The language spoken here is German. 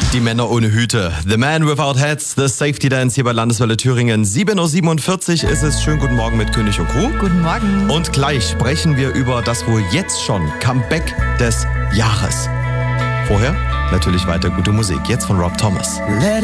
Die Männer ohne Hüte. The Man Without Hats, The Safety Dance hier bei Landeswelle Thüringen. 7.47 Uhr ist es. Schönen guten Morgen mit König und Crew. Guten Morgen. Und gleich sprechen wir über das wohl jetzt schon Comeback des Jahres. Vorher natürlich weiter gute Musik. Jetzt von Rob Thomas.